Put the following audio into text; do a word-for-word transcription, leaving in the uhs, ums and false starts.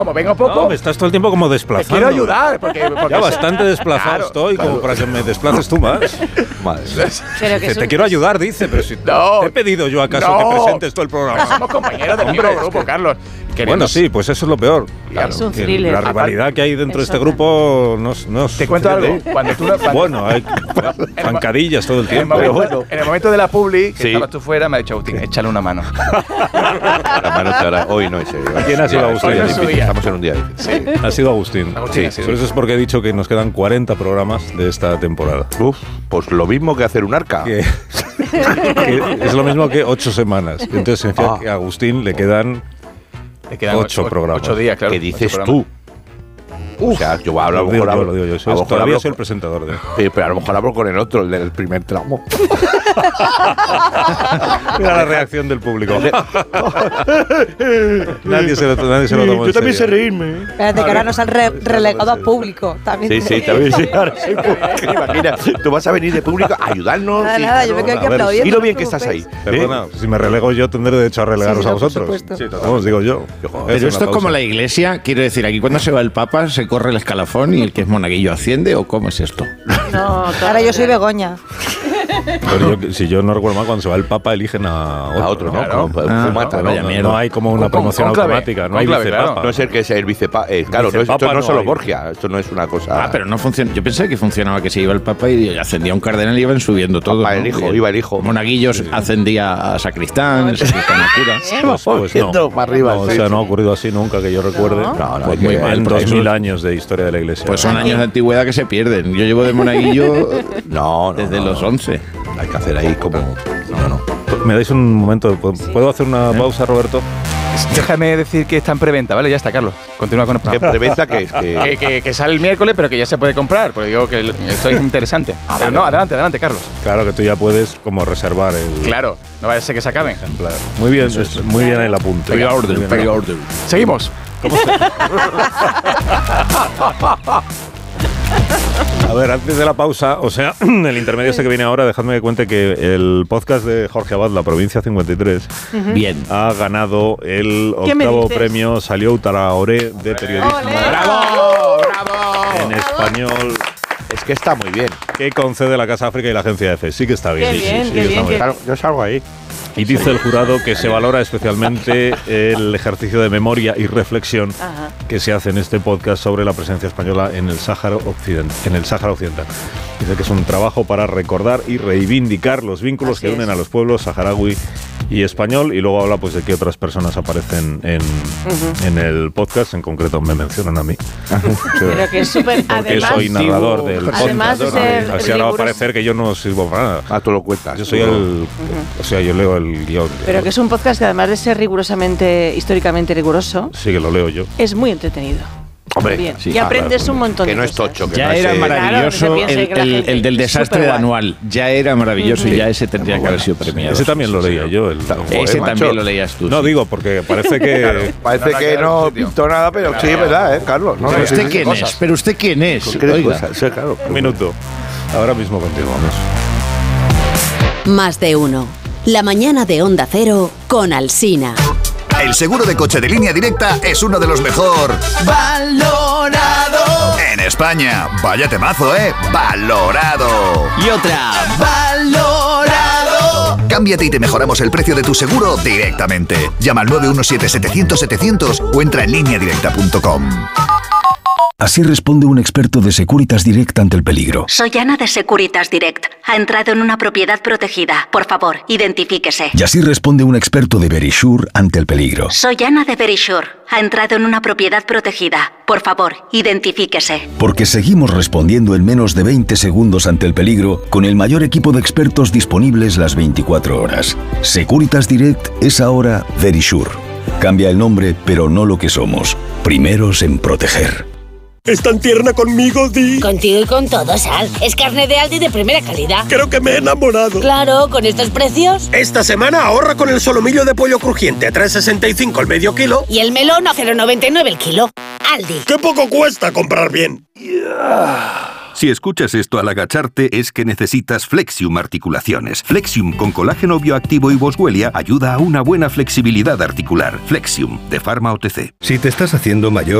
Como vengo poco... No, me estás todo el tiempo como desplazando. Te quiero ayudar. Porque, porque ya bastante desplazado claro, estoy claro. como para que me desplaces tú más. Madre. Pero que dice, te un... quiero ayudar, dice, pero si no, te he pedido yo acaso no, que presentes todo el programa. Somos compañeros del mismo grupo, que... Carlos. Queremos... Bueno, sí, pues eso es lo peor. Claro. Es un thriller. La rivalidad que hay dentro de este grupo no no Te cuento algo. Cuando tú, cuando... Bueno, hay zancadillas todo el tiempo. En el momento, bueno. en el momento de la publi, que sí. estabas tú fuera, me ha dicho Agustín, échale una mano. La mano te hará. Hoy no es serio. ¿Quién ha sido Agustín? No es Estamos en un día difícil. Sí. Ha sido Agustín. Agustín sí, pero eso es porque he dicho que nos quedan cuarenta programas de esta temporada. Uf, pues lo mismo que hacer un arca. Que, que es lo mismo que ocho semanas. Entonces significa ah. que a Agustín le quedan, le quedan ocho, ocho programas. Ocho días, claro. ¿Qué dices tú? Uf, o sea, yo hablo a lo mejor. Yo, lo digo yo. Soy, todavía hablo, soy el presentador de. Sí, pero a lo mejor hablo con el otro, el del primer tramo. Mira la reacción del público. nadie se lo, nadie se lo tomó. Yo también sé reírme. Espérate, que ahora nos han re relegado a público. También sí, sí, también sí. Ahora soy público. Imagina, tú vas a venir de público a ayudarnos. Nada, nada, yo me quedo aquí aplaudiendo. Y lo bien que estás ahí. Perdona, si me relego yo, tendré derecho a relegaros sí, a no, vosotros. Sí, os digo yo. Pero esto es como la iglesia, quiero decir, aquí cuando se va el Papa se corre el escalafón y el que es monaguillo asciende, ¿o cómo es esto? No, ahora yo soy Begoña. Pero yo, si yo no recuerdo mal, cuando se va el Papa eligen a otro, a otro ¿no? Claro. Como, ah, mata, no, ¿no? No, no hay como una con, promoción con clave, automática, no hay clave, vicepapa. Claro. No es el que sea el vicepapa. Eh, claro, no, esto no, no solo hay. Borgia, esto no es una cosa. Ah, pero no funciona. Yo pensé que funcionaba que se iba el Papa y ascendía un cardenal y iban subiendo todo. Papa, ¿no? el hijo, iba el hijo. Monaguillos sí, sí. ascendía a sacristán, el sacristán a cura. Pues, pues no, para arriba, no, sí, o sea, sí. no ha ocurrido así nunca que yo recuerde. No, no, no pues muy mal. En dos mil años de historia de la iglesia. Pues son años de antigüedad que se pierden. Yo llevo de monaguillo no, no, desde no, los no. once. Hay que hacer ahí como. No, no. ¿Me dais un momento? ¿Puedo hacer una pausa, Roberto? Déjame decir que está en preventa, ¿vale? Ya está, Carlos. Continúa con el ¿Qué preventa que es? Que... Que, que, que sale el miércoles, pero que ya se puede comprar, porque digo que esto es interesante. Ah, pero no, adelante, adelante, Carlos. Claro que tú ya puedes como reservar el... Claro, no vaya a ser que se acaben. Ejemplar. Muy bien, es, muy bien el apunte. Pre-order, pre-order. Seguimos. ¿Cómo se... A ver, antes de la pausa, o sea, el intermedio este que viene ahora, dejadme que cuente que el podcast de Jorge Abad, La Provincia cincuenta y tres, uh-huh. bien, ha ganado el octavo premio Salió Traoré de periodismo. ¡Olé! ¡Bravo! ¡Bravo! En español. Es que está muy bien. Que concede la Casa África y la Agencia F. Sí que está bien. Qué sí, bien, sí, qué sí, bien, está qué bien. Yo salgo ahí. Y dice el jurado que se valora especialmente el ejercicio de memoria y reflexión Ajá. que se hace en este podcast sobre la presencia española en el Sáhara Occidental. En el Sáhara Occidental. Dice que es un trabajo para recordar y reivindicar los vínculos Así que unen es. a los pueblos saharaui y español, y luego habla pues de qué otras personas aparecen en, uh-huh. en el podcast. En concreto me mencionan a mí. Pero que es súper... Porque soy narrador del podcast. Además de ser Así ahora va a parecer que yo no sirvo para nada. Ah, tú lo cuentas. Yo soy el... Uh-huh. O sea, yo leo el guión. Pero que es un podcast que además de ser rigurosamente, históricamente riguroso... Sí, que lo leo yo. Es muy entretenido. Hombre, Bien. sí, y aprendes claro, un montón que de no es cosas. tocho. Que ya no era es, maravilloso claro, el, el, el del desastre de anual. Ya era maravilloso y ya ese tendría que haber sido premiado. Ese también lo leía yo. El, ese macho. también lo leías tú. No, sí. digo, porque parece que... Claro, parece que no pintó nada, pero claro, sí, es verdad, ¿eh, Carlos? No, ¿Pero no, usted sí, sí, quién cosas. es? ¿Pero usted quién es? ¿Qué Oiga. cosas? Sí, claro. Un minuto. Ahora mismo continuamos. Más de uno. La mañana de Onda Cero con Alsina. El seguro de coche de Línea Directa es uno de los mejor valorado en España. Vaya temazo, ¿eh? Valorado. Y otra. Valorado. Cámbiate y te mejoramos el precio de tu seguro directamente. Llama al nueve uno siete, setecientos, setecientos o entra en línea directa punto com. Así responde un experto de Securitas Direct ante el peligro. Soy Ana de Securitas Direct. Ha entrado en una propiedad protegida. Por favor, identifíquese. Y así responde un experto de Verisure ante el peligro. Soy Ana de Verisure. Ha entrado en una propiedad protegida. Por favor, identifíquese. Porque seguimos respondiendo en menos de veinte segundos ante el peligro con el mayor equipo de expertos disponibles las veinticuatro horas. Securitas Direct es ahora Verisure. Cambia el nombre, pero no lo que somos. Primeros en proteger. ¿Es tan tierna conmigo, Di? Contigo y con todo, Sal. Es carne de Aldi de primera calidad. Creo que me he enamorado. Claro, con estos precios. Esta semana ahorra con el solomillo de pollo crujiente a tres sesenta y cinco el medio kilo. Y el melón a cero noventa y nueve el kilo. Aldi. ¡Qué poco cuesta comprar bien! Yeah. Si escuchas esto al agacharte, es que necesitas Flexium Articulaciones. Flexium con colágeno bioactivo y boswellia ayuda a una buena flexibilidad articular. Flexium, de Pharma O T C. Si te estás haciendo mayor